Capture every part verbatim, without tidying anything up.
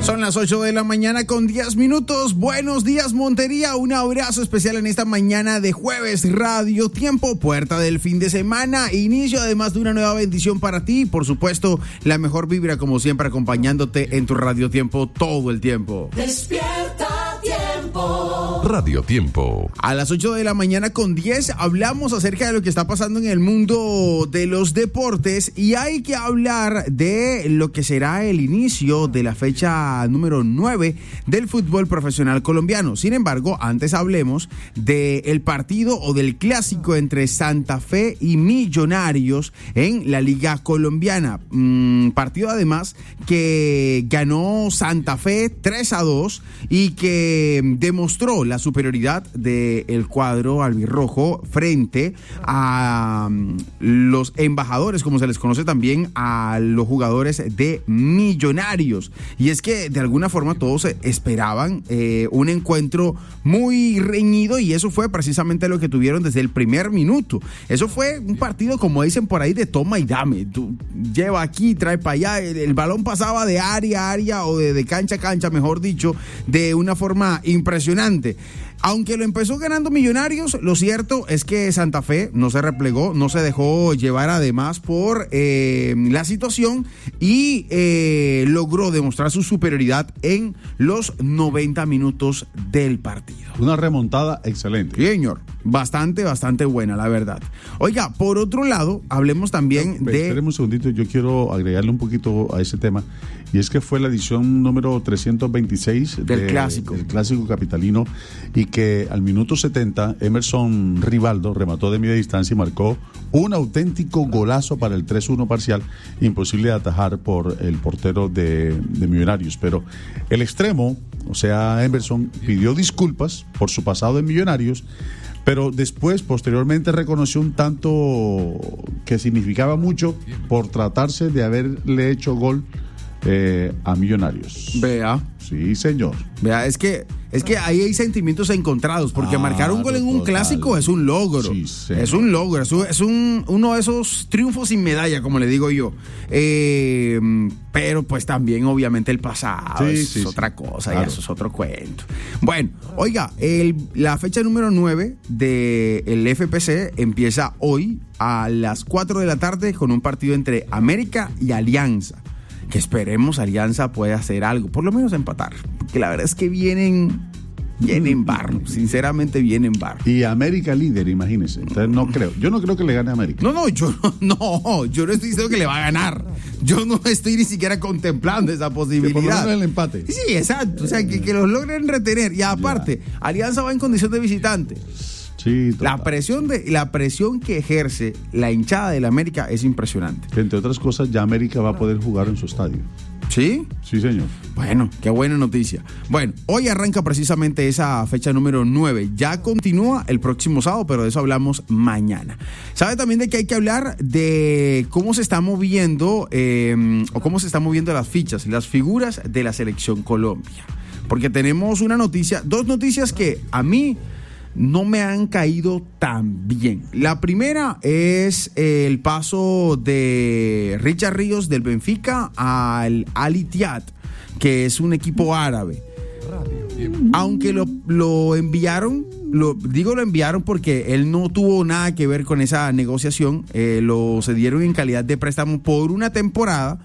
Son las ocho de la mañana con diez minutos. Buenos días, Montería. Un abrazo especial en esta mañana de jueves. Radio Tiempo, puerta del fin de semana. Inicio además de una nueva bendición para ti. Por supuesto, la mejor vibra como siempre acompañándote en tu Radio Tiempo todo el tiempo. Despierta Tiempo. Radio Tiempo. A las ocho de la mañana con diez hablamos acerca de lo que está pasando en el mundo de los deportes y hay que hablar de lo que será el inicio de la fecha número nueve del fútbol profesional colombiano. Sin embargo, antes hablemos del partido o del clásico entre Santa Fe y Millonarios en la Liga Colombiana. Mm, partido además que ganó Santa Fe tres a dos y que demostró la superioridad del cuadro albirrojo frente a um, los embajadores, como se les conoce también a los jugadores de Millonarios. Y es que de alguna forma todos esperaban eh, un encuentro muy reñido y eso fue precisamente lo que tuvieron desde el primer minuto. Eso fue un partido, como dicen por ahí, de toma y dame. Tú lleva aquí, trae para allá. El, el balón pasaba de área a área o de, de cancha a cancha, mejor dicho, de una forma impresionante. Aunque lo empezó ganando Millonarios, lo cierto es que Santa Fe no se replegó, no se dejó llevar además por eh, la situación y eh, logró demostrar su superioridad en los noventa minutos del partido. Una remontada excelente. Sí, señor. Bastante, bastante buena, la verdad. Oiga, por otro lado, hablemos también no, de... Espéreme un segundito, yo quiero agregarle un poquito a ese tema. Y es que fue la edición número trescientos veintiséis del de, clásico. del clásico capitalino y que al minuto setenta Emerson Rivaldo remató de media distancia y marcó un auténtico golazo para el tres uno parcial, imposible de atajar por el portero de, de Millonarios. Pero el extremo, o sea, Emerson, pidió disculpas por su pasado en Millonarios, pero después, posteriormente, reconoció un tanto que significaba mucho por tratarse de haberle hecho gol Eh, a Millonarios. Vea. Sí, señor. Vea, es que es que ahí hay sentimientos encontrados, porque ah, marcar un gol en un total. clásico es un logro. Sí, es un logro, es, un, es un, uno de esos triunfos sin medalla, como le digo yo. Eh, pero pues también obviamente el pasado sí, es sí, otra sí. cosa, Claro. y eso es otro cuento. Bueno, oiga, el, la fecha número nueve del F P C empieza hoy a las cuatro de la tarde con un partido entre América y Alianza. Que esperemos Alianza pueda hacer algo, por lo menos empatar, porque la verdad es que vienen, vienen barro, sinceramente vienen barro. Y América líder, imagínense. Entonces no creo, yo no creo que le gane a América. No, no, yo no, no, yo no estoy diciendo que le va a ganar. Yo no estoy ni siquiera contemplando esa Que por lo posibilidad. menos el empate. Sí, exacto, o sea, que, que los logren retener. Y aparte, ya. Alianza va en condición de visitante. Sí, total. La presión de la presión que ejerce la hinchada del América es impresionante. Que entre otras cosas ya América va a poder jugar en su estadio. ¿Sí? Sí, señor. Bueno, qué buena noticia. Bueno, hoy arranca precisamente esa fecha número nueve. Ya continúa el próximo sábado, pero de eso hablamos mañana. ¿Sabe también de que hay que hablar de cómo se está moviendo eh, o cómo se están moviendo las fichas, las figuras de la Selección Colombia? Porque tenemos una noticia, dos noticias que a mí no me han caído tan bien. La primera es el paso de Richard Ríos del Benfica al Al Ittihad, que es un equipo árabe. Aunque lo, lo enviaron, lo, digo lo enviaron porque él no tuvo nada que ver con esa negociación, eh, lo cedieron en calidad de préstamo por una temporada.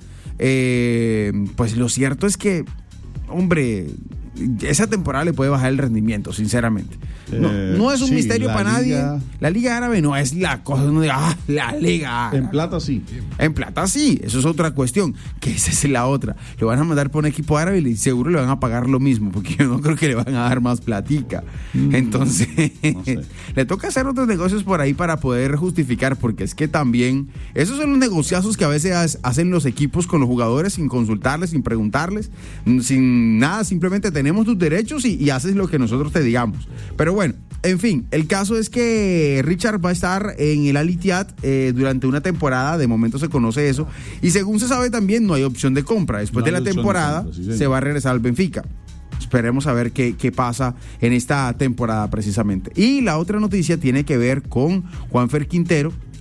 Eh, pues lo cierto es que, hombre, esa temporada le puede bajar el rendimiento, sinceramente. No, Eh, no es un sí, misterio la para liga- nadie. La Liga Árabe no es la cosa, uno diga, ah, la Liga Árabe. En plata sí. En plata sí, eso es otra cuestión, que esa es la otra. Lo van a mandar por un equipo árabe y seguro le van a pagar lo mismo, porque yo no creo que le van a dar más platica. Mm, Entonces, no sé. le toca hacer otros negocios por ahí para poder justificar, porque es que también, esos son los negociazos que a veces hacen los equipos con los jugadores sin consultarles, sin preguntarles, sin nada, simplemente tenemos tus derechos y, y haces lo que nosotros te digamos. Pero bueno, en fin, el caso es que Richard va a estar en el Al Ittihad eh, durante una temporada, de momento se conoce eso, y según se sabe también no hay opción de compra. Después No de la hay opción de temporada compra, sí, señor. se va a regresar al Benfica. Esperemos a ver qué, qué pasa en esta temporada precisamente. Y la otra noticia tiene que ver con Juanfer Quintero,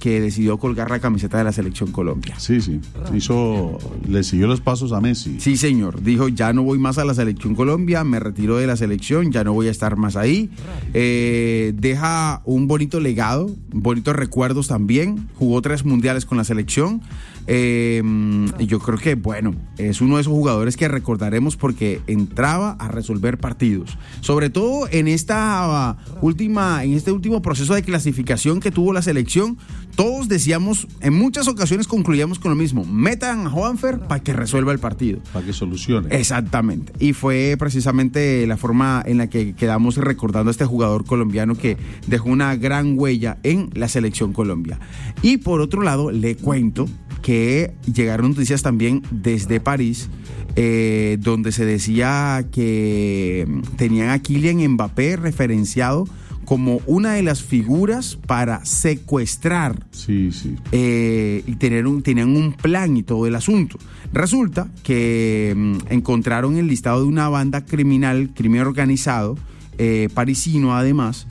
que decidió colgar la camiseta de la Selección Colombia. Sí, sí. Hizo, le siguió los pasos a Messi. Sí, señor. Dijo, ya no voy más a la Selección Colombia, me retiro de la selección, ya no voy a estar más ahí. Eh, deja un bonito legado, bonitos recuerdos también. Jugó tres mundiales con la selección. Eh, y yo creo que, bueno, es uno de esos jugadores que recordaremos porque entraba a resolver partidos. Sobre todo en esta última, en este último proceso de clasificación que tuvo la selección, todos decíamos, en muchas ocasiones concluíamos con lo mismo: metan a Juanfer para que resuelva el partido. Para que solucione. Exactamente. Y fue precisamente la forma en la que quedamos recordando a este jugador colombiano que dejó una gran huella en la selección Colombia. Y por otro lado, le cuento que llegaron noticias también desde París, eh, donde se decía que tenían a Kylian Mbappé referenciado como una de las figuras para secuestrar. Sí, sí. Eh, y tener un, tenían un plan y todo el asunto. Resulta que mmm, encontraron el listado de una banda criminal, crimen organizado, eh, parisino además,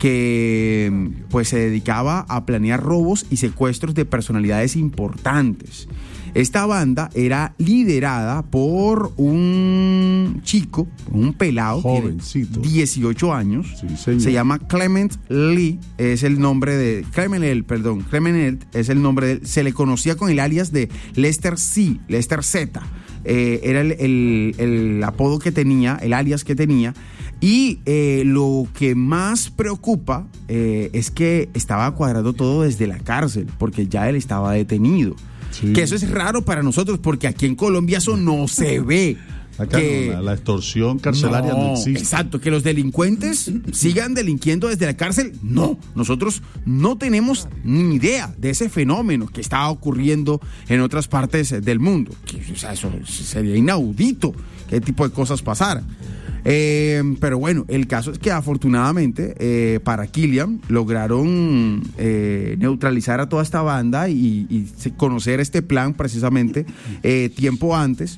que pues se dedicaba a planear robos y secuestros de personalidades importantes. Esta banda era liderada por un chico, un pelado, jovencito, dieciocho años, sí, señor. Se llama Clement Lee, es el nombre de Clement Lee, perdón, Clement Lee es el nombre de él. Se le conocía con el alias de Lester C, Lester Z, eh, era el, el, el apodo que tenía, el alias que tenía. Y eh, lo que más preocupa eh, es que estaba cuadrando todo desde la cárcel, porque ya él estaba detenido. Sí. Que eso es raro para nosotros, porque aquí en Colombia eso no se ve. Acá que, no, la, la extorsión carcelaria no, no existe. Exacto, que los delincuentes sigan delinquiendo desde la cárcel, no. Nosotros no tenemos ni idea de ese fenómeno que está ocurriendo en otras partes del mundo. Que, o sea, eso sería inaudito que tipo de cosas pasaran. Eh, pero bueno, el caso es que afortunadamente eh, para Kylian lograron eh, neutralizar a toda esta banda y, y conocer este plan precisamente eh, tiempo antes.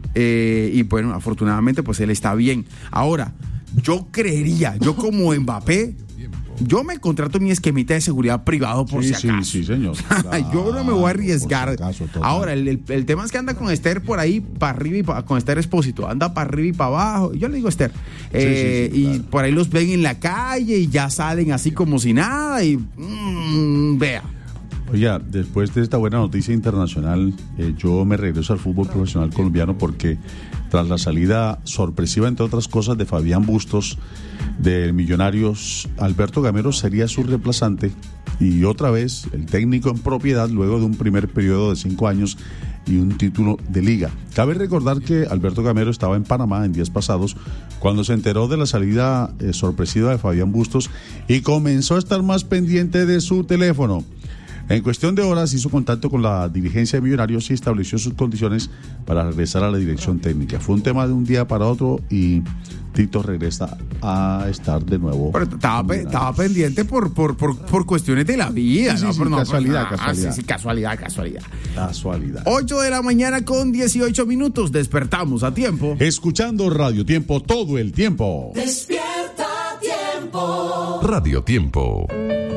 Eh, y bueno, afortunadamente pues él está bien. Ahora, yo creería, yo como Mbappé, yo me contrato mi esquemita de seguridad privado por sí, si acaso. Sí, sí, señor. Claro, yo no me voy a arriesgar. Si acaso, ahora, el, el, el tema es que anda con Esther por ahí, para arriba y pa, con Esther Expósito, anda para arriba y para abajo. Yo le digo Esther. Eh, sí, sí, sí, claro. Y por ahí los ven en la calle y ya salen así como si nada y mmm, vea. Oiga, después de esta buena noticia internacional, eh, yo me regreso al fútbol profesional colombiano porque tras la salida sorpresiva, entre otras cosas, de Fabián Bustos de Millonarios, Alberto Gamero sería su reemplazante y otra vez el técnico en propiedad luego de un primer periodo de cinco años y un título de liga. Cabe recordar que Alberto Gamero estaba en Panamá en días pasados cuando se enteró de la salida eh, sorpresiva de Fabián Bustos y comenzó a estar más pendiente de su teléfono. En cuestión de horas hizo contacto con la dirigencia de Millonarios y estableció sus condiciones para regresar a la dirección técnica. Fue un tema de un día para otro y Tito regresa a estar de nuevo. Pero estaba, pe- estaba pendiente por, por, por, por cuestiones de la vida. Sí, sí, ¿no? sí, Pero no, casualidad, pues, casualidad. Ah, sí, sí, casualidad, casualidad. Casualidad. ocho de la mañana con dieciocho minutos. Despertamos a tiempo. Escuchando Radio Tiempo todo el tiempo. Despierta Tiempo. Radio Tiempo.